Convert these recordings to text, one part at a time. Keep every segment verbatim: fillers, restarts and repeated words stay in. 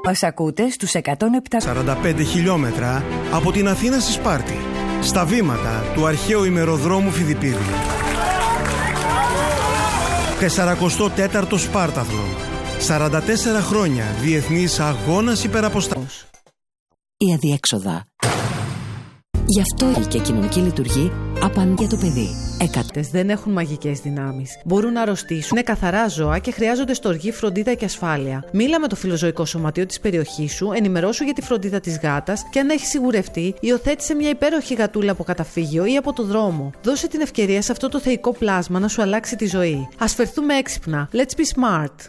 Μας ακούτε στους εκατόν επτά. σαράντα πέντε χιλιόμετρα από την Αθήνα στη Σπάρτη, στα βήματα του αρχαίου ημεροδρόμου Φιδιππίδη. σαράντα τέταρτο Σπάρταθλον. σαράντα τέσσερα χρόνια διεθνής αγώνας υπεραποστάσεως. Η αδιέξοδα. Γι' αυτό η και κοινωνική λειτουργεί απαντά για το παιδί. Εκατές δεν έχουν μαγικές δυνάμεις. Μπορούν να αρρωστήσουν, είναι καθαρά ζώα και χρειάζονται στοργή, φροντίδα και ασφάλεια. Μίλα με το φιλοζωικό σωματείο της περιοχής σου, ενημερώσου για τη φροντίδα της γάτας και αν έχει σιγουρευτεί, υιοθέτησε μια υπέροχη γατούλα από καταφύγιο ή από το δρόμο. Δώσε την ευκαιρία σε αυτό το θεϊκό πλάσμα να σου αλλάξει τη ζωή. Ας φερθούμε έξυπνα. Let's be smart.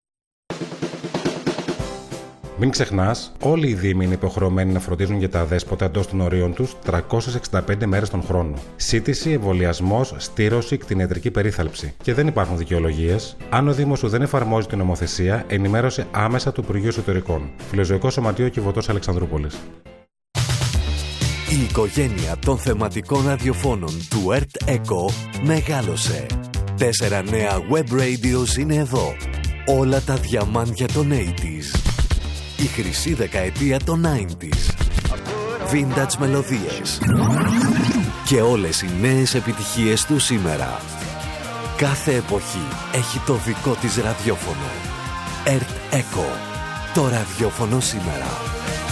Μην ξεχνάς, όλοι οι δήμοι είναι υποχρεωμένοι να φροντίζουν για τα αδέσποτα εντός των ορίων τους τριακόσιες εξήντα πέντε μέρες τον χρόνο. Σύτηση, εμβολιασμός, στήρωση, κτηνιατρική περίθαλψη. Και δεν υπάρχουν δικαιολογίες. Αν ο Δήμος σου δεν εφαρμόζει την νομοθεσία, ενημέρωσε άμεσα το Υπουργείο Εσωτερικών. Φιλοζωικό Σωματείο Κιβωτός Αλεξανδρούπολης. Η οικογένεια των θεματικών ραδιοφώνων του ΕΡΤ ΕΚΟ μεγάλωσε. Τέσσερα νέα web radios είναι εδώ. Όλα τα διαμάντια των ογδόντα. Η χρυσή δεκαετία των ενενήντα. Vintage μελωδίες. Και όλες οι νέες επιτυχίες του σήμερα. Κάθε εποχή έχει το δικό της ραδιόφωνο. ΕΡΤ ΕΚΟ. Το ραδιόφωνο σήμερα.